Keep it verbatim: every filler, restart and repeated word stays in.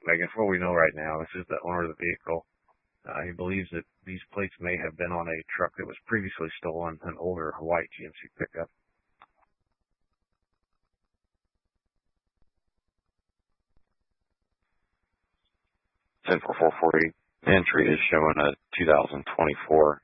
I guess what we know right now, this is the owner of the vehicle. Uh, he believes that these plates may have been on a truck that was previously stolen, an older white G M C pickup. ten four four forty entry is showing a two thousand twenty-four